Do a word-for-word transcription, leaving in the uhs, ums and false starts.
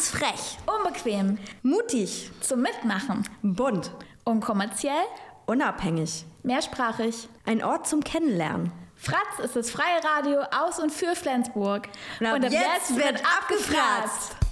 frech, unbequem, mutig, zum Mitmachen, bunt, unkommerziell, unabhängig, mehrsprachig. Ein Ort zum Kennenlernen. Fratz ist das freie Radio aus und für Flensburg. Und ab, und ab jetzt, jetzt wird abgefratzt.